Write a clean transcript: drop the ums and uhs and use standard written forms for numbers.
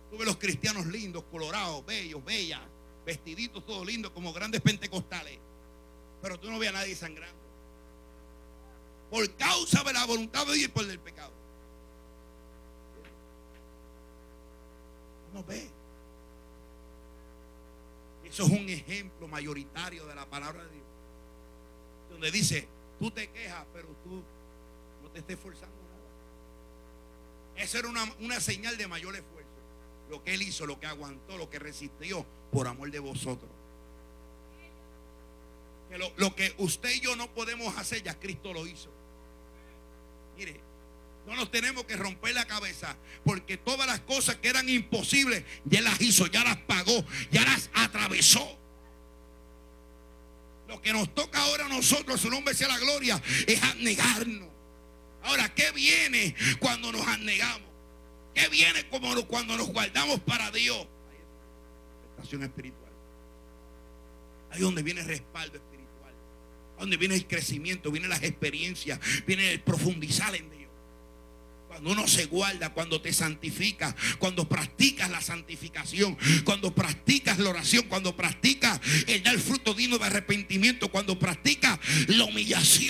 Tú ves los cristianos lindos, colorados, bellos, bellas, vestiditos todos lindos como grandes pentecostales, pero tú no ves a nadie sangrando por causa de la voluntad de Dios y por el pecado. No ve. Eso es un ejemplo mayoritario de la palabra de Dios, donde dice: tú te quejas, pero tú no te estés esforzando nada. Esa era una señal de mayor esfuerzo. Lo que Él hizo, lo que aguantó, lo que resistió por amor de vosotros. Que lo que usted y yo no podemos hacer, ya Cristo lo hizo. Mire, no nos tenemos que romper la cabeza, porque todas las cosas que eran imposibles, ya las hizo, ya las pagó, ya las atravesó. Lo que nos toca ahora a nosotros, su nombre sea la gloria, es abnegarnos. Ahora, ¿qué viene cuando nos abnegamos? ¿Qué viene cuando nos guardamos para Dios? Estación espiritual. Ahí donde viene el respaldo espiritual, donde viene el crecimiento, vienen las experiencias, viene el profundizar en Dios. Cuando uno se guarda, cuando te santifica, cuando practicas la santificación, cuando practicas la oración, cuando practicas el dar fruto digno de arrepentimiento, cuando practicas la humillación.